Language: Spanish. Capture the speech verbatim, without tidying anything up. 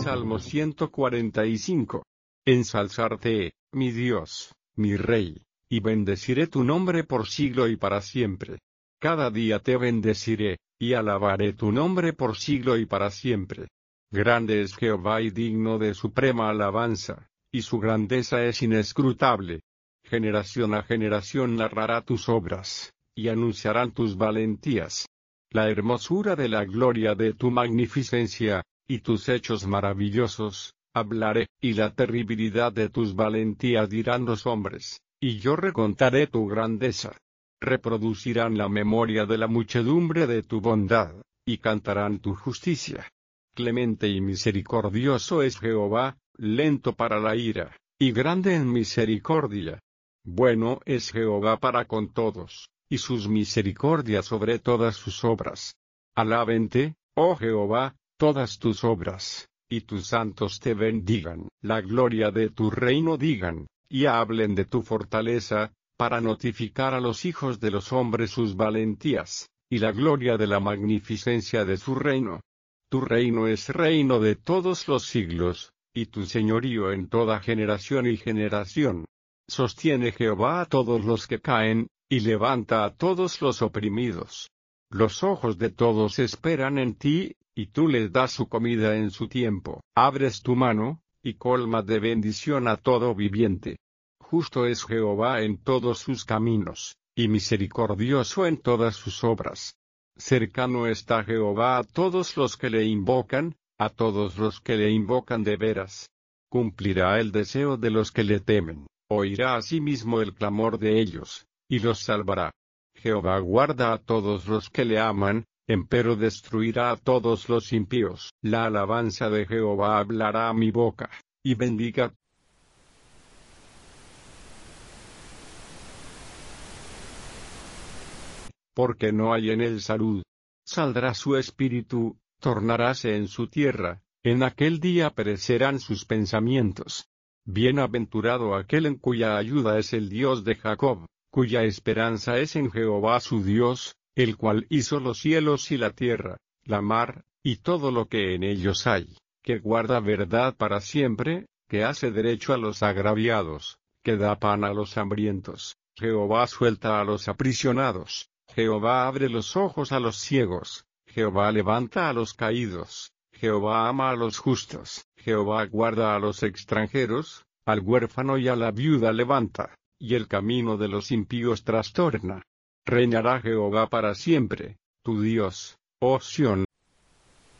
Salmo ciento cuarenta y cinco. Ensalzarte, mi Dios, mi Rey, y bendeciré tu nombre por siglo y para siempre. Cada día te bendeciré, y alabaré tu nombre por siglo y para siempre. Grande es Jehová y digno de suprema alabanza, y su grandeza es inescrutable. Generación a generación narrará tus obras, y anunciarán tus valentías. La hermosura de la gloria de tu magnificencia, y tus hechos maravillosos, hablaré, y la terribilidad de tus valentías dirán los hombres, y yo recontaré tu grandeza. Reproducirán la memoria de la muchedumbre de tu bondad, y cantarán tu justicia. Clemente y misericordioso es Jehová, lento para la ira, y grande en misericordia. Bueno es Jehová para con todos, y sus misericordias sobre todas sus obras. Alábente, oh Jehová, todas tus obras, y tus santos te bendigan. La gloria de tu reino digan, y hablen de tu fortaleza, para notificar a los hijos de los hombres sus valentías, y la gloria de la magnificencia de su reino. Tu reino es reino de todos los siglos, y tu señorío en toda generación y generación. Sostiene Jehová a todos los que caen, y levanta a todos los oprimidos. Los ojos de todos esperan en ti, y tú les das su comida en su tiempo. Abres tu mano, y colmas de bendición a todo viviente. Justo es Jehová en todos sus caminos, y misericordioso en todas sus obras. Cercano está Jehová a todos los que le invocan, a todos los que le invocan de veras. Cumplirá el deseo de los que le temen, oirá asimismo el clamor de ellos, y los salvará. Jehová guarda a todos los que le aman, empero destruirá a todos los impíos. La alabanza de Jehová hablará a mi boca, y bendiga porque no hay en él salud. Saldrá su espíritu, tornaráse en su tierra, en aquel día perecerán sus pensamientos. Bienaventurado aquel en cuya ayuda es el Dios de Jacob, cuya esperanza es en Jehová su Dios, el cual hizo los cielos y la tierra, la mar, y todo lo que en ellos hay, que guarda verdad para siempre, que hace derecho a los agraviados, que da pan a los hambrientos. Jehová suelta a los aprisionados. Jehová abre los ojos a los ciegos, Jehová levanta a los caídos, Jehová ama a los justos, Jehová guarda a los extranjeros, al huérfano y a la viuda levanta, y el camino de los impíos trastorna. Reinará Jehová para siempre, tu Dios, oh Sión,